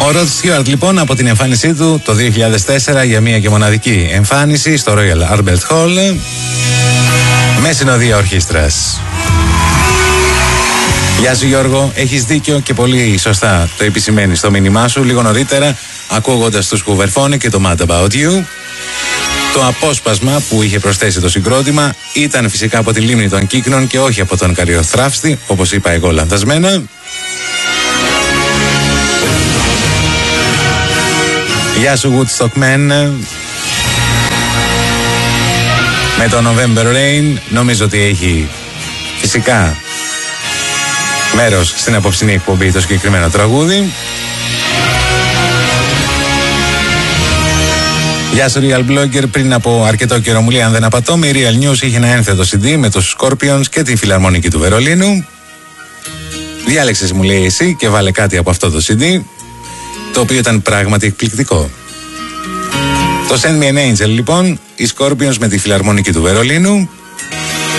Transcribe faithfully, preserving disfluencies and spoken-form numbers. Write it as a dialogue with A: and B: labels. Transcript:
A: Ο Ροντ Στιούαρτ λοιπόν από την εμφάνισή του το δύο χιλιάδες τέσσερα για μία και μοναδική εμφάνιση στο Royal Albert Hall με συνοδεία ορχήστρας. Γεια σου Γιώργο, έχεις δίκιο και πολύ σωστά το επισημαίνει στο μήνυμά σου λίγο νωρίτερα, ακούγοντας τους Hooverphonic και το Mad About You. Το απόσπασμα που είχε προσθέσει το συγκρότημα ήταν φυσικά από τη λίμνη των Κύκνων και όχι από τον Καριοθράφστη, όπως είπα εγώ λανθασμένα. Γεια σου Woodstock Man. Με το November Rain νομίζω ότι έχει φυσικά μέρος στην απόψινή εκπομπή το συγκεκριμένο τραγούδι. Γεια σου Real Blogger, πριν από αρκετό καιρό μου λέει αν δεν απατώμε η Real News είχε ένα ένθετο σι ντι με τους Scorpions και τη Φιλαρμονική του Βερολίνου. Διάλεξες μου λέει εσύ και βάλε κάτι από αυτό το σι ντι, το οποίο ήταν πράγματι εκπληκτικό. Το Send Me an Angel λοιπόν, οι Scorpions με τη Φιλαρμονική του Βερολίνου.